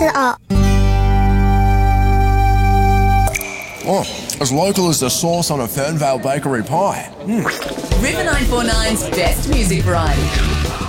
it up. Oh, as local as the sauce on a Fernvale bakery pie. River 949's best music variety.